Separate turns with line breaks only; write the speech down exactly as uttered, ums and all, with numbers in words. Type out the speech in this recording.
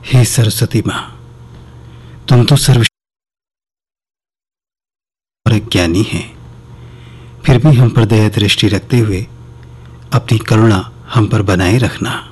हे सरस्वती माँ, तुम तो सर्व और ज्ञानी हैं, फिर भी हम पर दया दृष्टि रखते हुए अपनी करुणा हम पर बनाए रखना।